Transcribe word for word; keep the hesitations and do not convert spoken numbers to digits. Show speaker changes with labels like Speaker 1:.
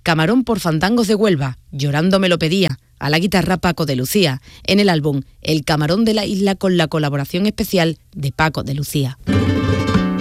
Speaker 1: Camarón por Fandangos de Huelva, Llorando me lo pedía, a la guitarra Paco de Lucía, en el álbum El Camarón de la Isla con la colaboración especial de Paco de Lucía.